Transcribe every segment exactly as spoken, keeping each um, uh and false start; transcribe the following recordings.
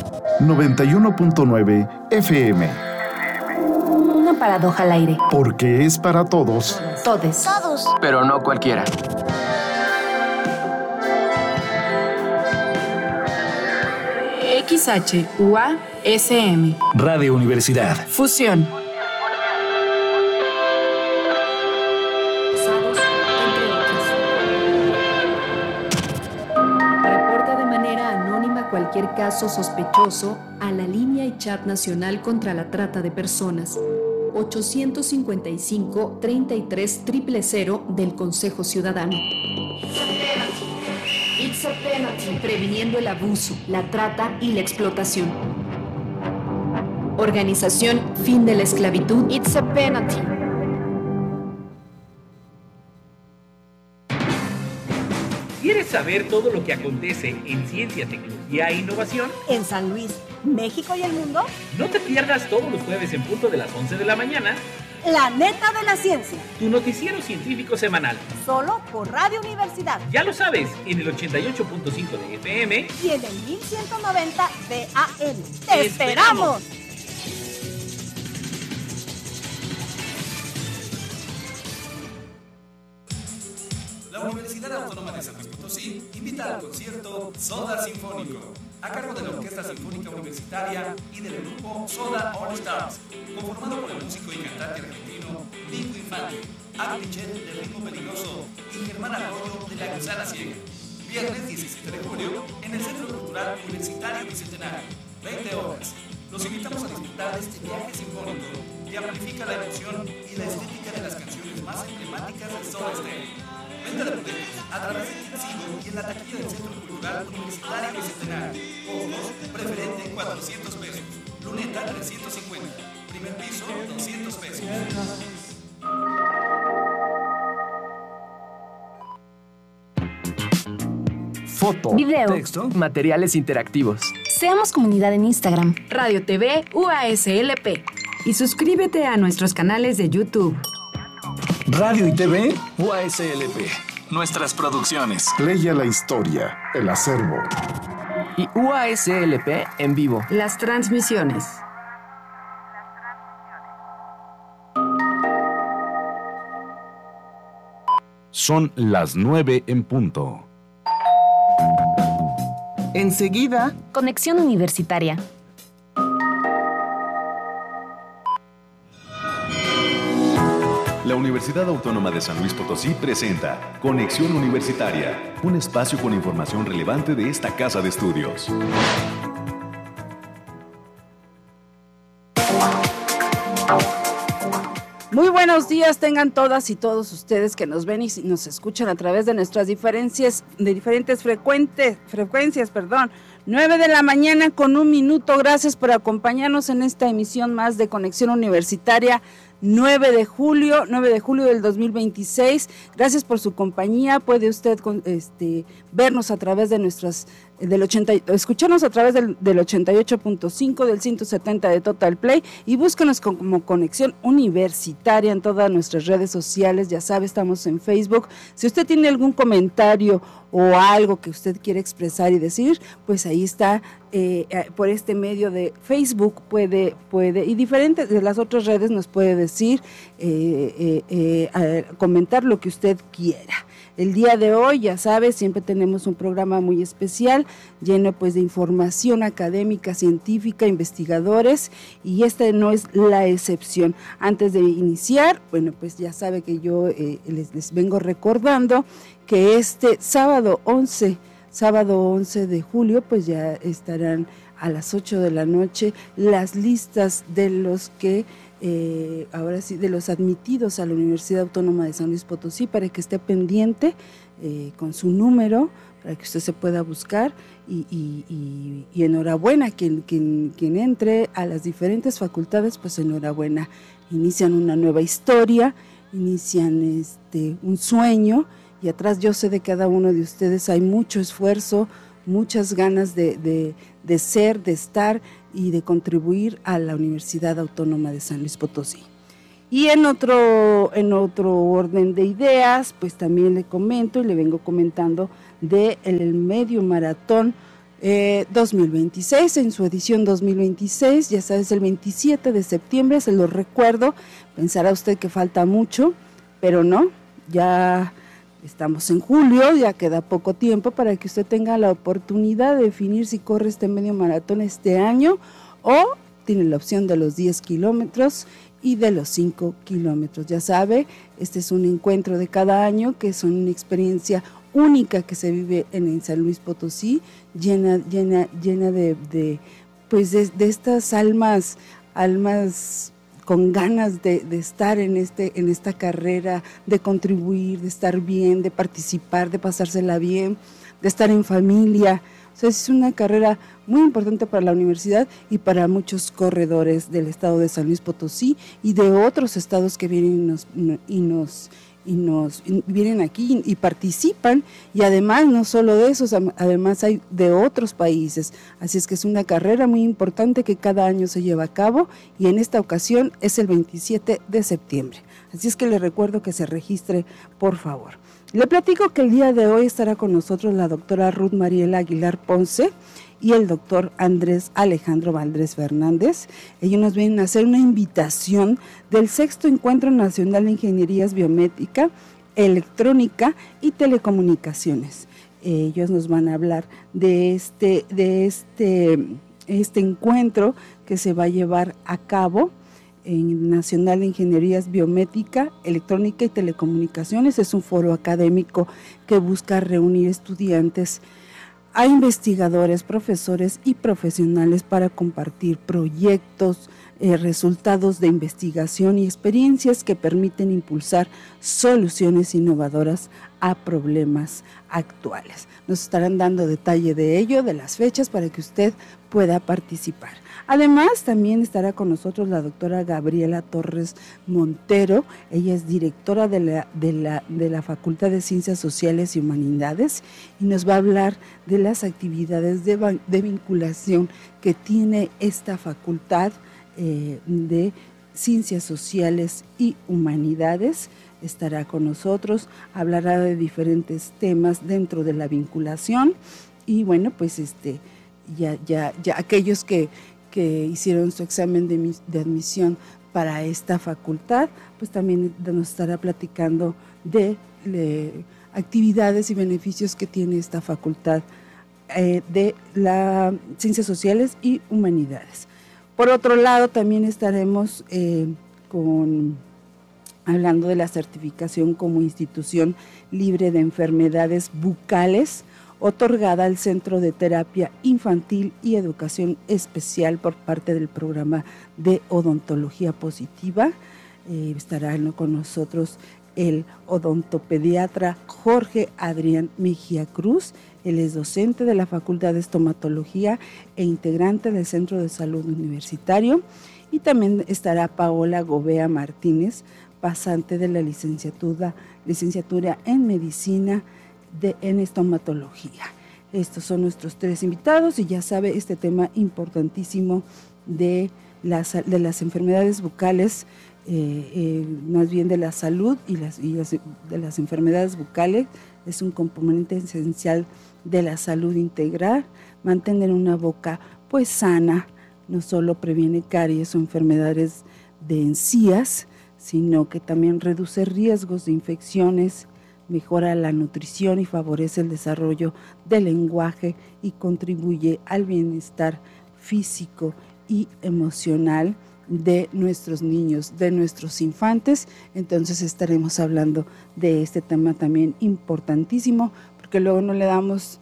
noventa y uno punto nueve F M. Una paradoja al aire. Porque es para todos. Todes. Todos. Pero no cualquiera. X H U A S M. Radio Universidad. Fusión. Reporta de manera anónima cualquier caso sospechoso a la línea y chat nacional contra la trata de personas ochocientos cincuenta y cinco, treinta y tres, cero cero cero del Consejo Ciudadano. It's a penalty. Previniendo el abuso, la trata y la explotación. Organización Fin de la Esclavitud. It's a penalty. ¿Quieres saber todo lo que acontece en ciencia, tecnología e innovación? En San Luis, México y el mundo. No te pierdas todos los jueves en punto de las once de la mañana. La neta de la ciencia. Tu noticiero científico semanal. Solo por Radio Universidad. Ya lo sabes, en el ochenta y ocho punto cinco de F M. Y en el mil ciento noventa de A M. ¡Te esperamos! La Universidad Autónoma de San Luis Potosí invita al concierto Soda Sinfónico, a cargo de la Orquesta Sinfónica Universitaria y del grupo Soda All Stars, conformado por el músico y cantante argentino Nico Infante, Agnichet del Ritmo Peligroso y Germán Arroyo de la Guisana Ciega. Viernes diecisiete de julio en el Centro Cultural Universitario Bicentenario, veinte horas. Los invitamos a disfrutar de este viaje sinfónico que amplifica la emoción y la estética de las canciones más emblemáticas de Soda Stereo. Venta de boletos a través del Tixigo y en la taquilla del Centro Cultural Universitario Bicentenario. Costos, preferente cuatrocientos pesos. Luneta trescientos cincuenta. Primer piso doscientos pesos. Foto, video, texto, Materiales interactivos. Seamos comunidad en Instagram. Radio T V U A S L P. Y suscríbete a nuestros canales de YouTube. Radio y T V U A S L P. Nuestras producciones. Playa la historia, el acervo. Y U A S L P en vivo. Las transmisiones. Son las nueve en punto. Enseguida, Conexión Universitaria. La Universidad Autónoma de San Luis Potosí presenta Conexión Universitaria, un espacio con información relevante de esta casa de estudios. muy buenos días tengan todas y todos ustedes que nos ven y nos escuchan a través de nuestras diferencias, de diferentes frecuentes, frecuencias, perdón. nueve de la mañana con un minuto. Gracias por acompañarnos en esta emisión más de Conexión Universitaria. nueve de julio, nueve de julio del dos mil veintiséis. Gracias por su compañía. Puede usted este, vernos a través de nuestras, del ochenta, escucharnos a través del, del ochenta y ocho punto cinco, del ciento setenta de Total Play y búsquenos como Conexión Universitaria en todas nuestras redes sociales. Ya sabe, estamos en Facebook. Si usted tiene algún comentario o algo que usted quiere expresar y decir, pues ahí está. Eh, por este medio de Facebook puede, puede y diferentes de las otras redes nos puede decir, eh, eh, eh, comentar lo que usted quiera. El día de hoy, ya sabes, siempre tenemos un programa muy especial, lleno pues de información académica, científica, investigadores, y esta no es la excepción. Antes de iniciar, bueno, pues ya sabe que yo eh, les, les vengo recordando que este sábado once Sábado once de julio, pues ya estarán a las ocho de la noche las listas de los que, eh, ahora sí, de los admitidos a la Universidad Autónoma de San Luis Potosí, para que esté pendiente eh, con su número, para que usted se pueda buscar y, y, y, y enhorabuena, quien, quien, quien entre a las diferentes facultades, pues enhorabuena. Inician una nueva historia, inician este un sueño, y atrás yo sé de cada uno de ustedes hay mucho esfuerzo, muchas ganas de, de, de ser, de estar y de contribuir a la Universidad Autónoma de San Luis Potosí. Y en otro, en otro orden de ideas, pues también le comento y le vengo comentando del medio maratón eh, dos mil veintiséis, en su edición dos mil veintiséis, ya sabes, el veintisiete de septiembre, se lo recuerdo. Pensará usted que falta mucho, pero no, ya estamos en julio, ya queda poco tiempo para que usted tenga la oportunidad de definir si corre este medio maratón este año o tiene la opción de los diez kilómetros y de los cinco kilómetros. Ya sabe, este es un encuentro de cada año que es una experiencia única que se vive en, en San Luis Potosí, llena, llena, llena de, de pues de, de estas almas, almas con ganas de, de estar en este, en esta carrera, de contribuir, de estar bien, de participar, de pasársela bien, de estar en familia. O sea, es una carrera muy importante para la universidad y para muchos corredores del estado de San Luis Potosí y de otros estados que vienen y nos, y nos, y nos y vienen aquí y participan, y además no solo de esos, además hay de otros países. Así es que es una carrera muy importante que cada año se lleva a cabo, y en esta ocasión es el veintisiete de septiembre. Así es que le recuerdo que se registre, por favor. Le platico que el día de hoy estará con nosotros la doctora Ruth Mariela Aguilar Ponce y el doctor Andrés Alejandro Valdrés Fernández. Ellos nos vienen a hacer una invitación del sexto Encuentro Nacional de Ingenierías Biométrica, Electrónica y Telecomunicaciones. Ellos nos van a hablar de este, de este, este encuentro que se va a llevar a cabo en Nacional de Ingenierías Biométrica, Electrónica y Telecomunicaciones. Es un foro académico que busca reunir estudiantes a investigadores, profesores y profesionales para compartir proyectos, eh, resultados de investigación y experiencias que permiten impulsar soluciones innovadoras a problemas actuales. Nos estarán dando detalle de ello, de las fechas, para que usted pueda participar. Además, también estará con nosotros la doctora Gabriela Torres Montero. Ella es directora de la, de la, de la Facultad de Ciencias Sociales y Humanidades, y nos va a hablar de las actividades de, de vinculación que tiene esta facultad eh, de Ciencias Sociales y Humanidades. Estará con nosotros, hablará de diferentes temas dentro de la vinculación, y bueno, pues este ya, ya, ya aquellos que que hicieron su examen de, de admisión para esta facultad, pues también nos estará platicando de, de actividades y beneficios que tiene esta facultad eh, de las Ciencias Sociales y Humanidades. Por otro lado, también estaremos eh, con, hablando de la certificación como institución libre de enfermedades bucales, otorgada al Centro de Terapia Infantil y Educación Especial por parte del programa de odontología positiva. Eh, estará con nosotros el odontopediatra Jorge Adrián Mejía Cruz. Él es docente de la Facultad de Estomatología e integrante del Centro de Salud Universitario. Y también estará Paola Gobea Martínez, pasante de la licenciatura, licenciatura en Medicina De, en estomatología. Estos son nuestros tres invitados, y ya sabe, este tema importantísimo de las, de las enfermedades bucales, eh, eh, más bien de la salud y, las, y las, de las enfermedades bucales, es un componente esencial de la salud integral. Mantener una boca pues sana no solo previene caries o enfermedades de encías, sino que también reduce riesgos de infecciones, mejora la nutrición y favorece el desarrollo del lenguaje y contribuye al bienestar físico y emocional de nuestros niños, de nuestros infantes. Entonces estaremos hablando de este tema también importantísimo, porque luego no le damos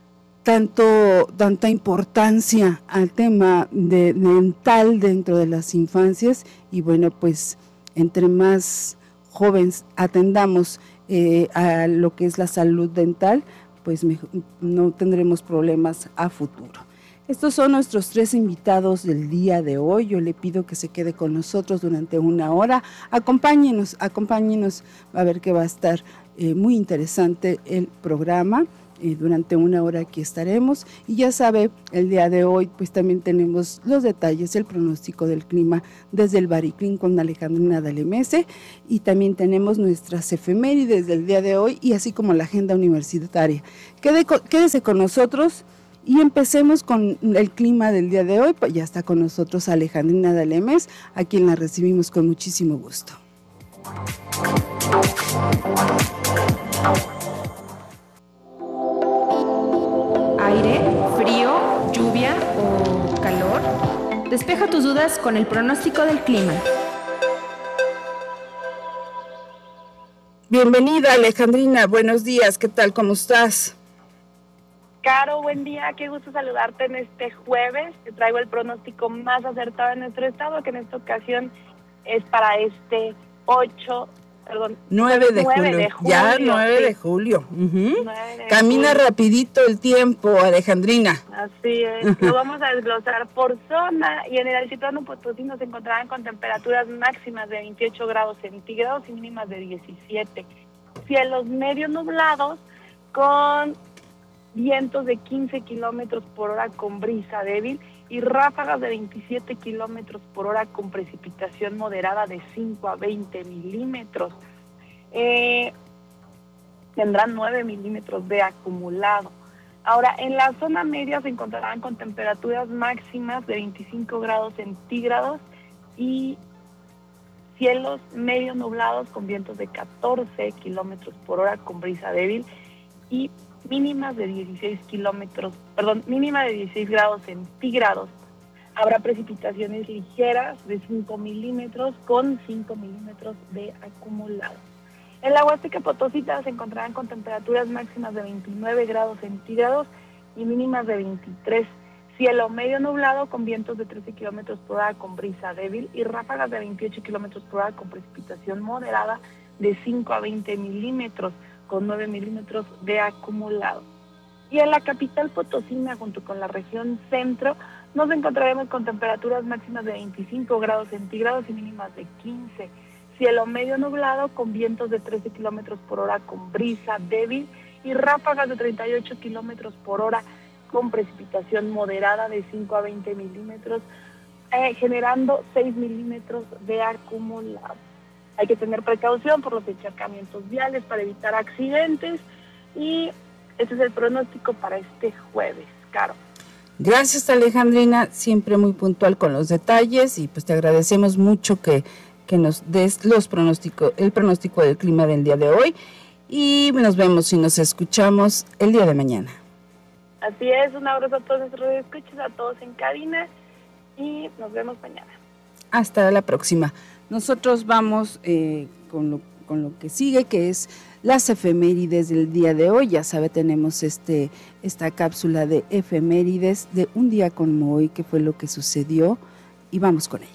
tanto, tanta importancia al tema de mental dentro de las infancias, y bueno, pues entre más jóvenes atendamos Eh, a lo que es la salud dental, pues mejor, no tendremos problemas a futuro. Estos son nuestros tres invitados del día de hoy. Yo le pido que se quede con nosotros durante una hora. Acompáñenos, acompáñenos, a ver que va a estar eh, muy interesante el programa. Eh, durante una hora aquí estaremos, y ya sabe, el día de hoy pues también tenemos los detalles, el pronóstico del clima desde el Bariclín con Alejandrina Dalemese, y también tenemos nuestras efemérides del día de hoy, y así como la agenda universitaria. Quede, quédese con nosotros, Y empecemos con el clima del día de hoy. Pues ya está con nosotros Alejandrina Dalemes, a quien la recibimos con muchísimo gusto. Aire, frío, lluvia o calor. Despeja tus dudas con el pronóstico del clima. Bienvenida, Alejandrina. Buenos días. ¿Qué tal? ¿Cómo estás? Caro, buen día, qué gusto saludarte en este jueves. Te traigo el pronóstico más acertado en nuestro estado, que en esta ocasión es para este ocho, perdón, nueve de julio. de julio. Ya nueve sí. de julio. Uh-huh. nueve de Camina julio. rapidito el tiempo, Alejandrina. Así es, lo vamos a desglosar por zona y en el altiplano Potosí nos encontrarán con temperaturas máximas de veintiocho grados centígrados y mínimas de diecisiete. Cielos medio nublados con vientos de quince kilómetros por hora con brisa débil y ráfagas de veintisiete kilómetros por hora con precipitación moderada de cinco a veinte milímetros. Eh, tendrán nueve milímetros de acumulado. Ahora, en la zona media se encontrarán con temperaturas máximas de veinticinco grados centígrados y cielos medio nublados con vientos de catorce kilómetros por hora con brisa débil y mínimas de dieciséis kilómetros, perdón, mínima de dieciséis grados centígrados. Habrá precipitaciones ligeras de cinco milímetros con cinco milímetros de acumulado. En la Huasteca Potosina se encontrarán con temperaturas máximas de veintinueve grados centígrados y mínimas de veintitrés. Cielo medio nublado con vientos de trece kilómetros por hora con brisa débil y ráfagas de veintiocho kilómetros por hora con precipitación moderada de cinco a veinte milímetros. Con nueve milímetros de acumulado. Y en la capital potosina, junto con la región centro, nos encontraremos con temperaturas máximas de veinticinco grados centígrados y mínimas de quince. Cielo medio nublado con vientos de trece kilómetros por hora con brisa débil y ráfagas de treinta y ocho kilómetros por hora con precipitación moderada de cinco a veinte milímetros, eh, generando seis milímetros de acumulado. Hay que tener precaución por los encharcamientos viales para evitar accidentes y ese es el pronóstico para este jueves, Caro. Gracias, Alejandrina, siempre muy puntual con los detalles y pues te agradecemos mucho que, que nos des los pronósticos, el pronóstico del clima del día de hoy y nos vemos y nos escuchamos el día de mañana. Así es, un abrazo a todos nuestros escuchas, a todos en cabina y nos vemos mañana. Hasta la próxima. Nosotros vamos eh, con, lo, con lo que sigue, que es las efemérides del día de hoy. Ya sabe, tenemos este esta cápsula de efemérides de un día como hoy, que fue lo que sucedió, y vamos con ella.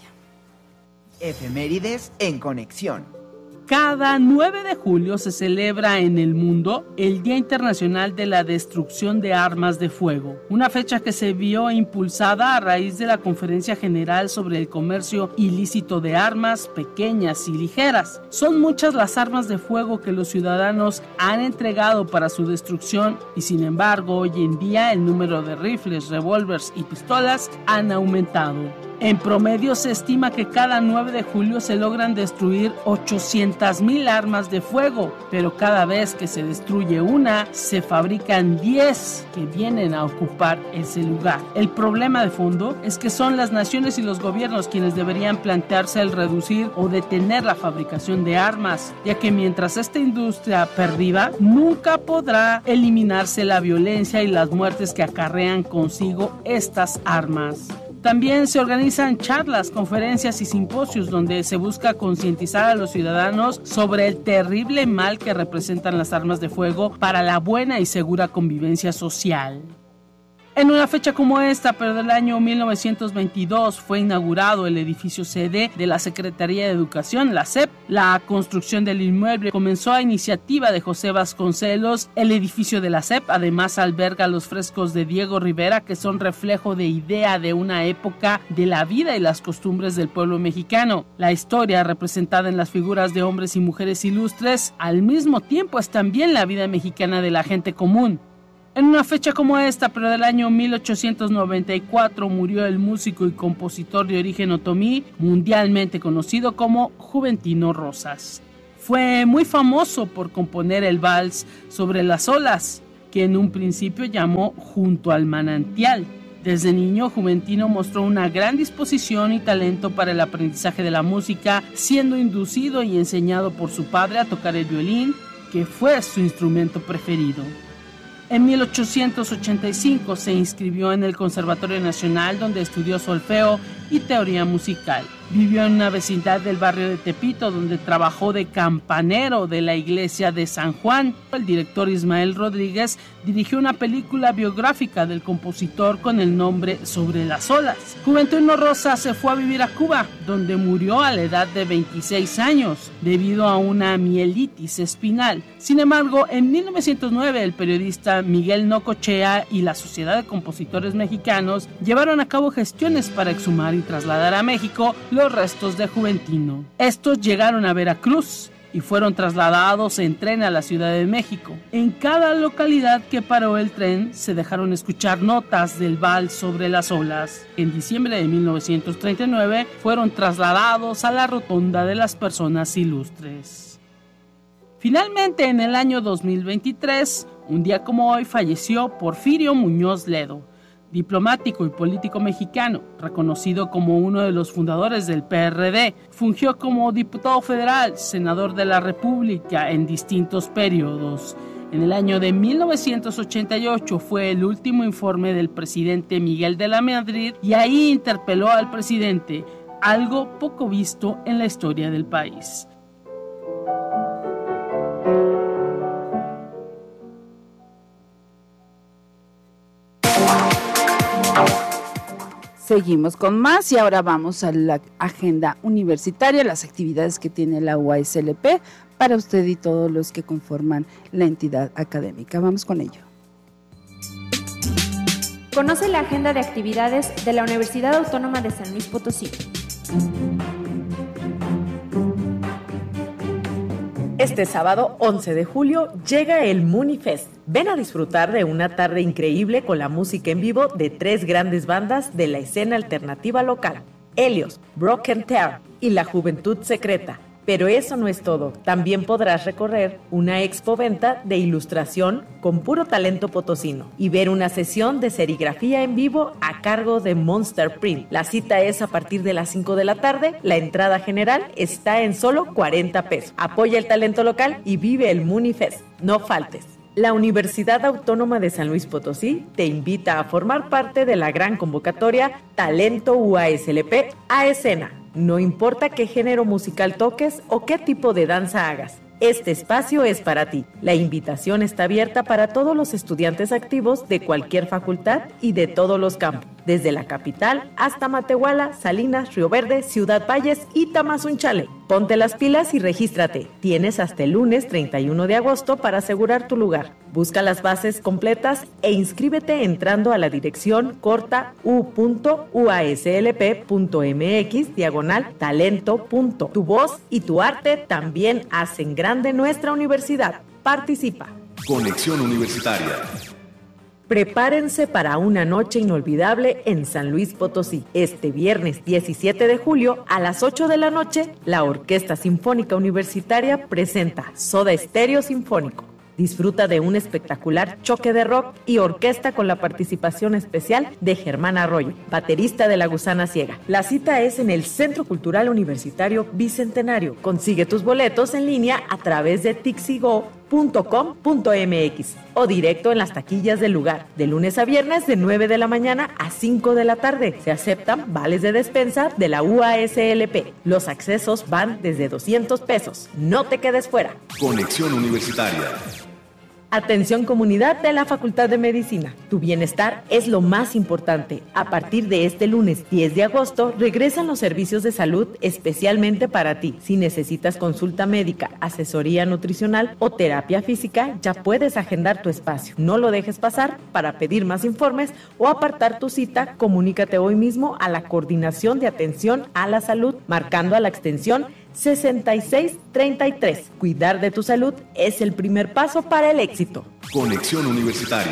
Efemérides en conexión. Cada nueve de julio se celebra en el mundo el Día Internacional de la Destrucción de Armas de Fuego, una fecha que se vio impulsada a raíz de la Conferencia General sobre el Comercio Ilícito de Armas Pequeñas y Ligeras. Son muchas las armas de fuego que los ciudadanos han entregado para su destrucción y sin embargo hoy en día el número de rifles, revólveres y pistolas han aumentado. En promedio se estima que cada nueve de julio se logran destruir ochocientas mil armas de fuego, pero cada vez que se destruye una, se fabrican diez que vienen a ocupar ese lugar. El problema de fondo es que son las naciones y los gobiernos quienes deberían plantearse el reducir o detener la fabricación de armas, ya que mientras esta industria perviva, nunca podrá eliminarse la violencia y las muertes que acarrean consigo estas armas. También se organizan charlas, conferencias y simposios donde se busca concientizar a los ciudadanos sobre el terrible mal que representan las armas de fuego para la buena y segura convivencia social. En una fecha como esta, pero del año mil novecientos veintidós, fue inaugurado el edificio sede de la Secretaría de Educación, la S E P. La construcción del inmueble comenzó a iniciativa de José Vasconcelos. El edificio de la S E P además alberga los frescos de Diego Rivera, que son reflejo de idea de una época de la vida y las costumbres del pueblo mexicano. La historia representada en las figuras de hombres y mujeres ilustres, al mismo tiempo es también la vida mexicana de la gente común. En una fecha como esta, pero del año mil ochocientos noventa y cuatro, murió el músico y compositor de origen otomí, mundialmente conocido como Juventino Rosas. Fue muy famoso por componer el vals Sobre las olas, que que en un principio llamó Junto al Manantial. Desde niño, Juventino mostró una gran disposición y talento para el aprendizaje de la música, siendo inducido y enseñado por su padre a tocar el violín, que fue su instrumento preferido. En mil ochocientos ochenta y cinco se inscribió en el Conservatorio Nacional, donde estudió solfeo y teoría musical. Vivió en una vecindad del barrio de Tepito, donde trabajó de campanero de la iglesia de San Juan. El director Ismael Rodríguez dirigió una película biográfica del compositor con el nombre Sobre las olas. Juventino Rosa se fue a vivir a Cuba, donde murió a la edad de veintiséis años, debido a una mielitis espinal. Sin embargo, en mil novecientos nueve el periodista Miguel Nocochea y la Sociedad de Compositores Mexicanos llevaron a cabo gestiones para exhumar y trasladar a México los restos de Juventino. Estos llegaron a Veracruz y fueron trasladados en tren a la Ciudad de México. En cada localidad que paró el tren se dejaron escuchar notas del vals Sobre las olas. En diciembre de mil novecientos treinta y nueve fueron trasladados a la Rotonda de las Personas Ilustres. Finalmente, en el año dos mil veintitrés, un día como hoy, falleció Porfirio Muñoz Ledo, diplomático y político mexicano, reconocido como uno de los fundadores del P R D. Fungió como diputado federal, senador de la República en distintos periodos. En el año de mil novecientos ochenta y ocho fue el último informe del presidente Miguel de la Madrid y ahí interpeló al presidente, algo poco visto en la historia del país. Seguimos con más y ahora vamos a la agenda universitaria, las actividades que tiene la U A S L P para usted y todos los que conforman la entidad académica. Vamos con ello. Conoce la agenda de actividades de la Universidad Autónoma de San Luis Potosí. Este sábado once de julio llega el Munifest. Ven a disfrutar de una tarde increíble con la música en vivo de tres grandes bandas de la escena alternativa local: Helios, Broken Terror y La Juventud Secreta. Pero eso no es todo. También podrás recorrer una expoventa de ilustración con puro talento potosino y ver una sesión de serigrafía en vivo a cargo de Monster Print. La cita es a partir de las cinco de la tarde. La entrada general está en solo cuarenta pesos. Apoya el talento local y vive el Munifest. No faltes. La Universidad Autónoma de San Luis Potosí te invita a formar parte de la gran convocatoria Talento U A S L P a escena. No importa qué género musical toques o qué tipo de danza hagas, este espacio es para ti. La invitación está abierta para todos los estudiantes activos de cualquier facultad y de todos los campos, desde la capital hasta Matehuala, Salinas, Río Verde, Ciudad Valles y Tamazunchale. Ponte las pilas y regístrate. Tienes hasta el lunes treinta y uno de agosto para asegurar tu lugar. Busca las bases completas e inscríbete entrando a la dirección corta u punto u a s l p punto m x diagonal talento. Tu voz y tu arte también hacen grande nuestra universidad. Participa. Conexión Universitaria. Prepárense para una noche inolvidable en San Luis Potosí. Este viernes diecisiete de julio a las ocho de la noche, la Orquesta Sinfónica Universitaria presenta Soda Stereo Sinfónico. Disfruta de un espectacular choque de rock y orquesta con la participación especial de Germán Arroyo, baterista de La Gusana Ciega. La cita es en el Centro Cultural Universitario Bicentenario. Consigue tus boletos en línea a través de tixigo punto com punto m x o directo en las taquillas del lugar, de lunes a viernes de nueve de la mañana a cinco de la tarde. Se aceptan vales de despensa de la U A S L P. Los accesos van desde doscientos pesos. No te quedes fuera. Conexión Universitaria. Atención comunidad de la Facultad de Medicina. Tu bienestar es lo más importante. A partir de este lunes diez de agosto regresan los servicios de salud especialmente para ti. Si necesitas consulta médica, asesoría nutricional o terapia física, ya puedes agendar tu espacio. No lo dejes pasar. Para pedir más informes o apartar tu cita, comunícate hoy mismo a la Coordinación de Atención a la Salud, marcando a la extensión sesenta y seis treinta y tres. Cuidar de tu salud es el primer paso para el éxito. Conexión Universitaria.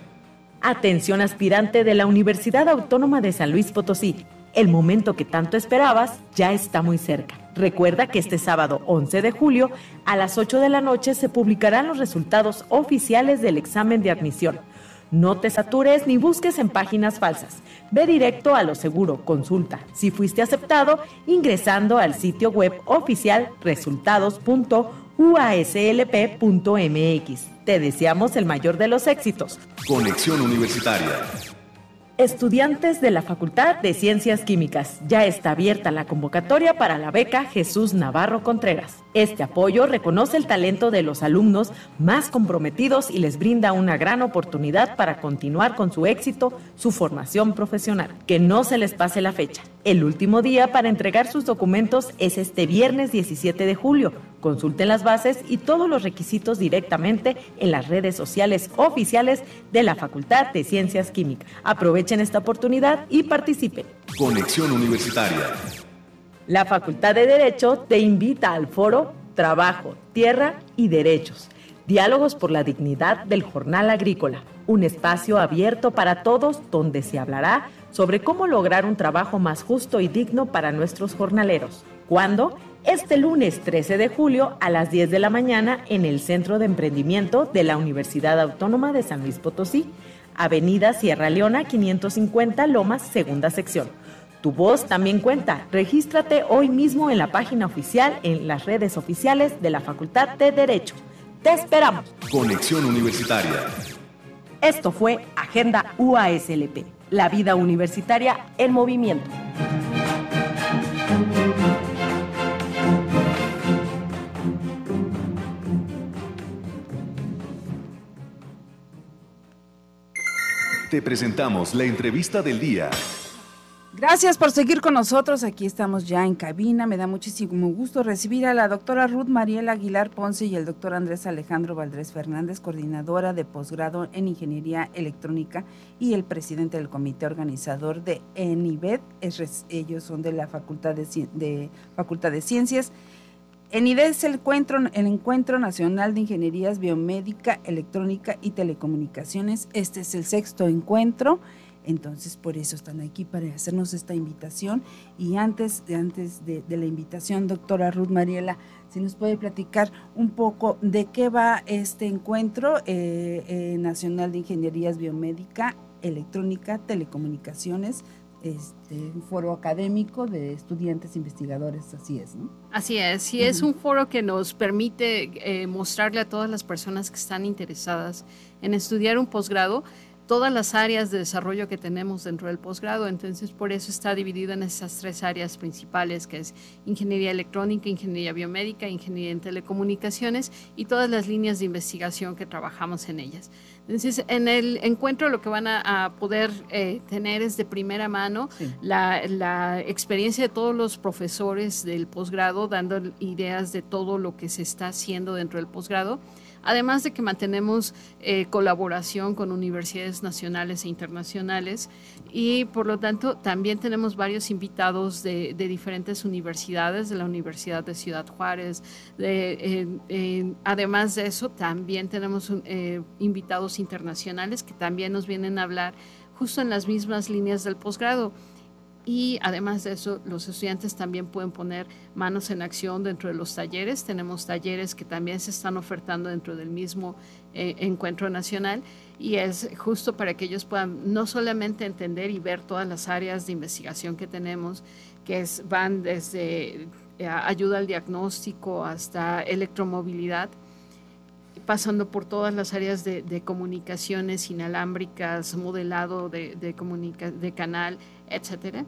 Atención aspirante de la Universidad Autónoma de San Luis Potosí. El momento que tanto esperabas ya está muy cerca. Recuerda que este sábado once de julio a las ocho de la noche se publicarán los resultados oficiales del examen de admisión. No te satures ni busques en páginas falsas. Ve directo a lo seguro, consulta si fuiste aceptado ingresando al sitio web oficial resultados punto u a s l p punto m x. Te deseamos el mayor de los éxitos. Conexión Universitaria. Estudiantes de la Facultad de Ciencias Químicas, ya está abierta la convocatoria para la beca Jesús Navarro Contreras. Este apoyo reconoce el talento de los alumnos más comprometidos y les brinda una gran oportunidad para continuar con su éxito, su formación profesional. Que no se les pase la fecha. El último día para entregar sus documentos es este viernes diecisiete de julio. Consulten las bases y todos los requisitos directamente en las redes sociales oficiales de la Facultad de Ciencias Químicas. Aprovechen esta oportunidad y participen. Conexión Universitaria. La Facultad de Derecho te invita al foro Trabajo, Tierra y Derechos. Diálogos por la dignidad del jornal agrícola. Un espacio abierto para todos donde se hablará sobre cómo lograr un trabajo más justo y digno para nuestros jornaleros. ¿Cuándo? Este lunes trece de julio a las diez de la mañana en el Centro de Emprendimiento de la Universidad Autónoma de San Luis Potosí, Avenida Sierra Leona quinientos cincuenta Lomas, segunda sección. Tu voz también cuenta. Regístrate hoy mismo en la página oficial, en las redes oficiales de la Facultad de Derecho. ¡Te esperamos! Conexión Universitaria. Esto fue Agenda U A S L P, la vida universitaria en movimiento. Te presentamos la entrevista del día. Gracias por seguir con nosotros. Aquí estamos ya en cabina. Me da muchísimo gusto recibir a la doctora Ruth Mariela Aguilar Ponce y el doctor Andrés Alejandro Valdrés Fernández, coordinadora de posgrado en Ingeniería Electrónica y el presidente del comité organizador de ENIVED. Es, ellos son de la Facultad de, de, Facultad de Ciencias. ENIVED es el encuentro, el Encuentro Nacional de Ingenierías Biomédica, Electrónica y Telecomunicaciones. Este es el sexto encuentro. Entonces, por eso están aquí para hacernos esta invitación. Y antes, antes de, de la invitación, doctora Ruth Mariela, si nos puede platicar un poco de qué va este encuentro eh, eh, nacional de ingenierías biomédica, electrónica, telecomunicaciones, este, un foro académico de estudiantes investigadores, así es, ¿no? Así es, sí, uh-huh. Es un foro que nos permite eh, mostrarle a todas las personas que están interesadas en estudiar un posgrado todas las áreas de desarrollo que tenemos dentro del posgrado. Entonces, por eso está dividido en esas tres áreas principales, que es ingeniería electrónica, ingeniería biomédica, ingeniería en telecomunicaciones y todas las líneas de investigación que trabajamos en ellas. Entonces, en el encuentro lo que van a, a poder eh, tener es de primera mano sí. la, la experiencia de todos los profesores del posgrado, dando ideas de todo lo que se está haciendo dentro del posgrado. Además de que mantenemos eh, colaboración con universidades nacionales e internacionales y por lo tanto también tenemos varios invitados de, de diferentes universidades, de la Universidad de Ciudad Juárez. De, eh, eh, además de eso también tenemos eh, invitados internacionales que también nos vienen a hablar justo en las mismas líneas del posgrado. Y además de eso, los estudiantes también pueden poner manos en acción dentro de los talleres. Tenemos talleres que también se están ofertando dentro del mismo eh, encuentro nacional y es justo para que ellos puedan no solamente entender y ver todas las áreas de investigación que tenemos, que es, van desde eh, ayuda al diagnóstico hasta electromovilidad, pasando por todas las áreas de, de comunicaciones inalámbricas, modelado de, de, comunica- de canal, etcétera,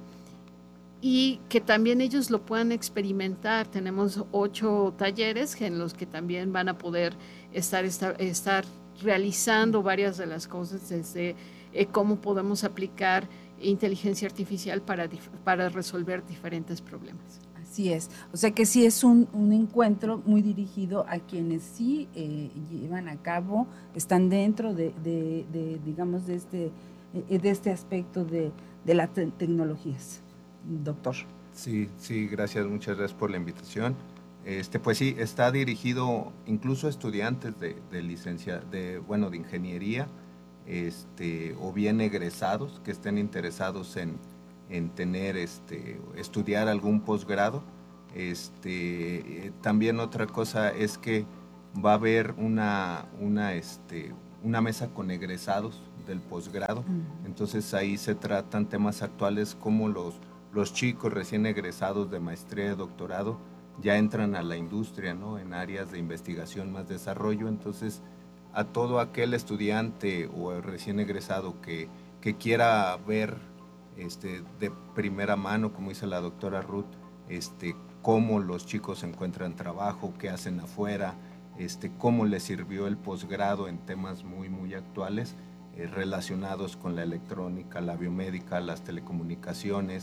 y que también ellos lo puedan experimentar. Tenemos ocho talleres en los que también van a poder estar, estar, estar realizando varias de las cosas, desde eh, cómo podemos aplicar inteligencia artificial para, para resolver diferentes problemas. Así es, o sea que sí es un, un encuentro muy dirigido a quienes sí eh, llevan a cabo, están dentro de, de, de digamos, de este, de este aspecto de, de las te- tecnologías. Doctor. Sí, sí, gracias, muchas gracias por la invitación. Este, pues sí, está dirigido incluso a estudiantes de, de licencia, de, bueno, de ingeniería, este, o bien egresados que estén interesados en en tener, este, estudiar algún posgrado. Este, eh, también otra cosa es que va a haber una, una, este, una mesa con egresados del posgrado. Uh-huh. Entonces ahí se tratan temas actuales como los, los chicos recién egresados de maestría y doctorado ya entran a la industria, ¿no? En áreas de investigación más desarrollo. Entonces a todo aquel estudiante o recién egresado que, que quiera ver este, de primera mano, como dice la doctora Ruth, este, cómo los chicos encuentran trabajo, qué hacen afuera, este, cómo les sirvió el posgrado en temas muy, muy actuales eh, relacionados con la electrónica, la biomédica, las telecomunicaciones,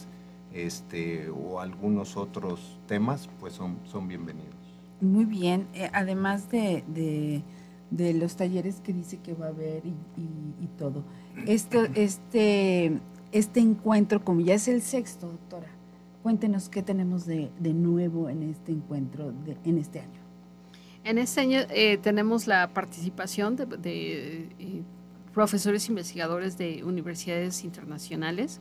este, o algunos otros temas, pues son, son bienvenidos. Muy bien, eh, además de, de, de los talleres que dice que va a haber y, y, y todo, esto, este, este encuentro, como ya es el sexto, doctora, cuéntenos qué tenemos de, de nuevo en este encuentro, de, en este año. En este año eh, tenemos la participación de, de eh, profesores investigadores de universidades internacionales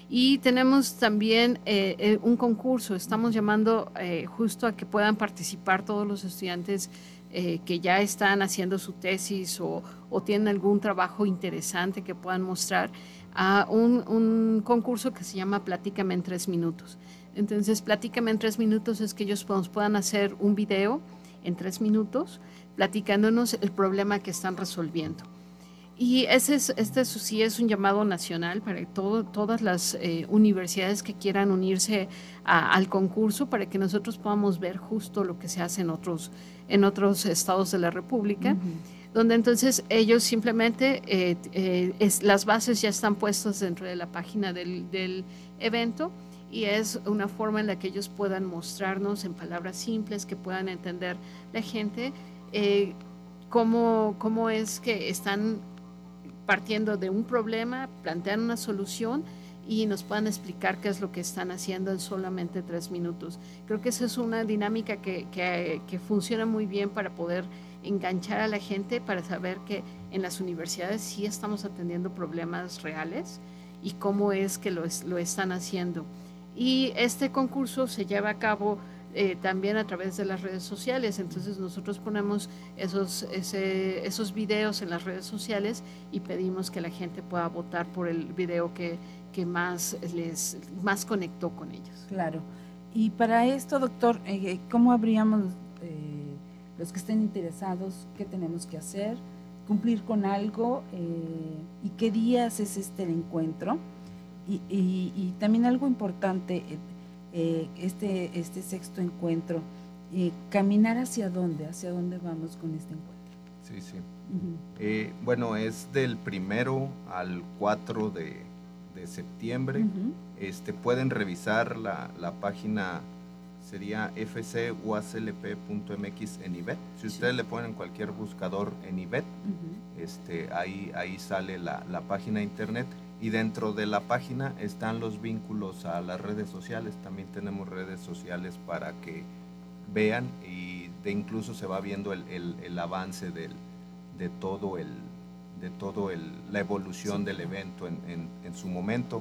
y tenemos también eh, eh, un concurso. Estamos llamando eh, justo a que puedan participar todos los estudiantes eh, que ya están haciendo su tesis o, o tienen algún trabajo interesante que puedan mostrar a un, un concurso que se llama Platícame en tres minutos. Entonces, Platícame en tres minutos es que ellos nos puedan hacer un video en tres minutos platicándonos el problema que están resolviendo. Y ese es, este sí es un llamado nacional para todo, todas las eh, universidades que quieran unirse a, al concurso para que nosotros podamos ver justo lo que se hace en otros, en otros estados de la República. Uh-huh. Donde entonces ellos simplemente, eh, eh, es, las bases ya están puestas dentro de la página del, del evento y es una forma en la que ellos puedan mostrarnos en palabras simples, que puedan entender la gente eh, cómo, cómo es que están partiendo de un problema, plantean una solución y nos puedan explicar qué es lo que están haciendo en solamente tres minutos. Creo que esa es una dinámica que, que, que funciona muy bien para poder enganchar a la gente, para saber que en las universidades sí estamos atendiendo problemas reales y cómo es que lo, es, lo están haciendo. Y este concurso se lleva a cabo eh, también a través de las redes sociales, entonces nosotros ponemos esos, ese, esos videos en las redes sociales y pedimos que la gente pueda votar por el video que, que más, les, más conectó con ellos. Claro. Y para esto, doctor, eh, ¿cómo habríamos... Eh, los que estén interesados, qué tenemos que hacer, cumplir con algo eh, y qué días es este encuentro? Y, y, y también algo importante, eh, este, este sexto encuentro, eh, caminar hacia dónde, hacia dónde vamos con este encuentro. Sí, sí. Uh-huh. Eh, bueno, es del primero al cuatro de, de septiembre. Uh-huh. Este, pueden revisar la, la página, sería f c u a c l p punto m x en I B E T. Si ustedes sí. le ponen cualquier buscador en I B E T, uh-huh. este, ahí, ahí sale la, la página de internet. Y dentro de la página están los vínculos a las redes sociales. También tenemos redes sociales para que vean y de incluso se va viendo el, el, el avance del, de todo, el, de todo el, la evolución sí. del evento en, en, en su momento.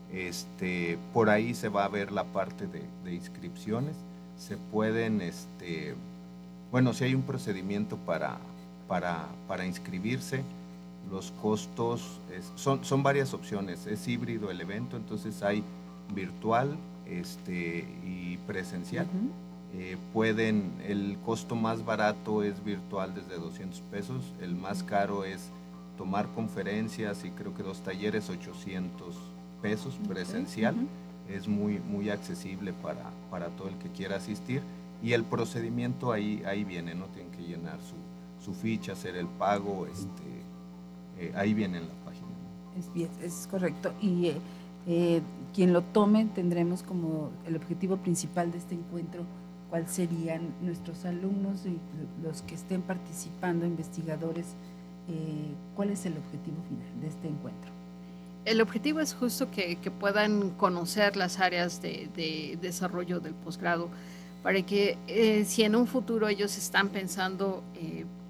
Este, por ahí se va a ver la parte de, de inscripciones. Se pueden, este, bueno, si hay un procedimiento para, para, para inscribirse. Los costos es, son, son varias opciones, es híbrido el evento, entonces hay virtual este, y presencial. Uh-huh. Eh, pueden, el costo más barato es virtual desde doscientos pesos, el más caro es tomar conferencias y creo que dos talleres, ochocientos pesos presencial. Uh-huh. Es muy, muy accesible para, para todo el que quiera asistir y el procedimiento ahí, ahí viene, ¿no? Tienen que llenar su, su ficha, hacer el pago, este, Eh, ahí viene en la página. Es bien, es correcto. Y eh, eh, quien lo tome, tendremos como el objetivo principal de este encuentro, cuál serían nuestros alumnos y los que estén participando, investigadores, eh, cuál es el objetivo final de este encuentro. El objetivo es justo que, que puedan conocer las áreas de, de desarrollo del posgrado, para que eh, si en un futuro ellos están pensando eh,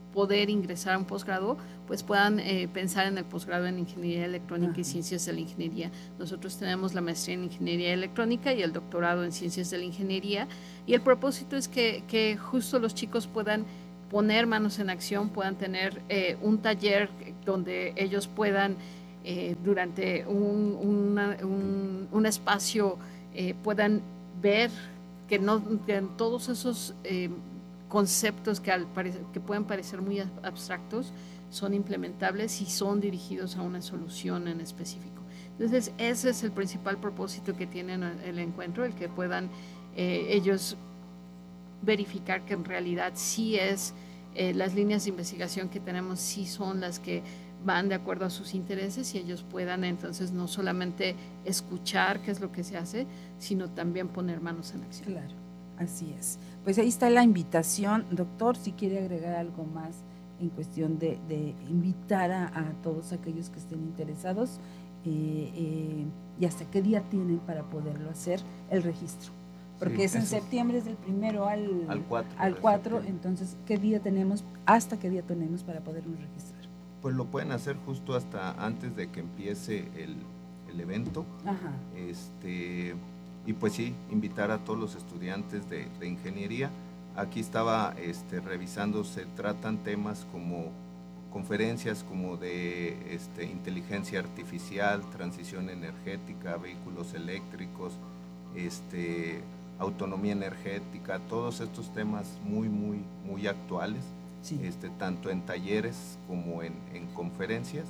poder ingresar a un posgrado, pues puedan eh, pensar en el posgrado en Ingeniería Electrónica uh-huh. y Ciencias de la Ingeniería. Nosotros tenemos la maestría en Ingeniería Electrónica y el doctorado en Ciencias de la Ingeniería, y el propósito es que, que justo los chicos puedan poner manos en acción, puedan tener eh, un taller donde ellos puedan eh, durante un, una, un, un espacio eh, puedan ver que, no, que todos esos eh, conceptos que, al parecer, que pueden parecer muy abstractos son implementables y son dirigidos a una solución en específico. Entonces, ese es el principal propósito que tiene el encuentro, el que puedan eh, ellos verificar que en realidad sí es, eh, las líneas de investigación que tenemos sí son las que van de acuerdo a sus intereses, y ellos puedan entonces no solamente escuchar qué es lo que se hace, sino también poner manos en acción. Claro, así es. Pues ahí está la invitación. Doctor, si quiere agregar algo más en cuestión de, de invitar a, a todos aquellos que estén interesados, eh, eh, y hasta qué día tienen para poderlo hacer el registro. Porque sí, es en septiembre, es del primero al, al cuatro. Al cuatro, entonces, ¿qué día tenemos, hasta qué día tenemos para podernos registrar? Pues lo pueden hacer justo hasta antes de que empiece el, el evento. Ajá. Este... Y pues sí, invitar a todos los estudiantes de, de ingeniería. Aquí estaba este, revisando, se tratan temas como conferencias como de este, inteligencia artificial, transición energética, vehículos eléctricos, este, autonomía energética, todos estos temas muy, muy, muy actuales, sí. este, tanto en talleres como en, en conferencias.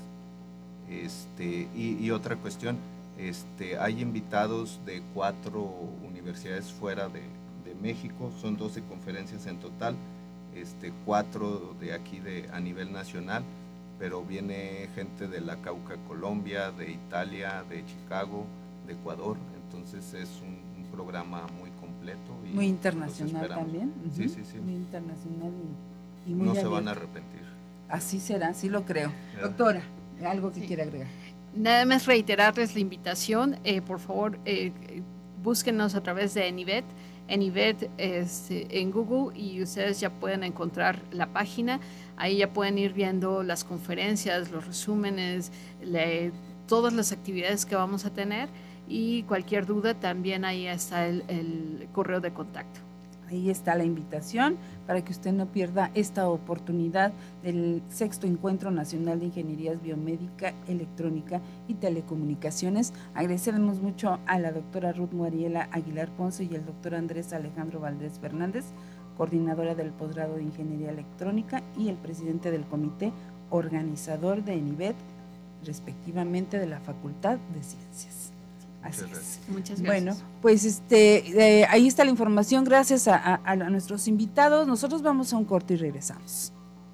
Este, y, y otra cuestión, Este, hay invitados de cuatro universidades fuera de, de México, son doce conferencias en total, este, cuatro de aquí de, a nivel nacional, pero viene gente de la Cauca, Colombia, de Italia, de Chicago, de Ecuador, entonces es un, un programa muy completo. Y muy internacional también. Uh-huh. Sí, sí, sí. Muy internacional y, y muy No abierto. Se van a arrepentir. Así será, sí lo creo. Yeah. Doctora, algo que sí. quiera agregar. Nada más reiterarles la invitación, eh, por favor, eh, búsquenos a través de Enivet. Enivet es eh, en Google, y ustedes ya pueden encontrar la página. Ahí ya pueden ir viendo las conferencias, los resúmenes, le, todas las actividades que vamos a tener, y cualquier duda también ahí está el, el correo de contacto. Ahí está la invitación para que usted no pierda esta oportunidad del sexto Encuentro Nacional de Ingenierías Biomédica, Electrónica y Telecomunicaciones. Agradecemos mucho a la doctora Ruth Muriela Aguilar Ponce y el doctor Andrés Alejandro Valdés Fernández, coordinadora del posgrado de Ingeniería Electrónica y el presidente del comité organizador de Enivet, respectivamente de la Facultad de Ciencias. Así es. Muchas gracias. Bueno, pues este, eh, ahí está la información. Gracias a, a, a nuestros invitados. Nosotros vamos a un corte y regresamos.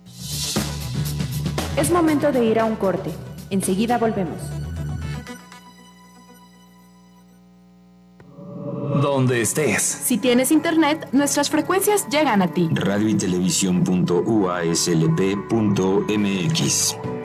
Es momento de ir a un corte. Enseguida volvemos. Donde estés. Si tienes internet, nuestras frecuencias llegan a ti. radio y televisión punto u a s l p punto m x.